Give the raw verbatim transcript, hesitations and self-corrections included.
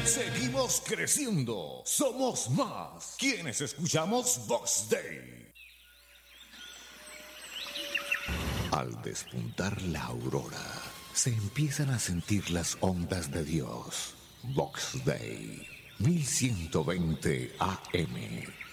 Seguimos creciendo. Somos más quienes escuchamos Vox Day. Al despuntar la aurora, se empiezan a sentir las ondas de Dios. Vox Day, mil ciento veinte A M.